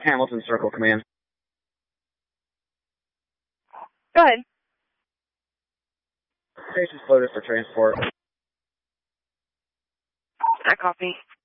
Hamilton Circle Command. Go ahead. Station's loaded for transport. I copy.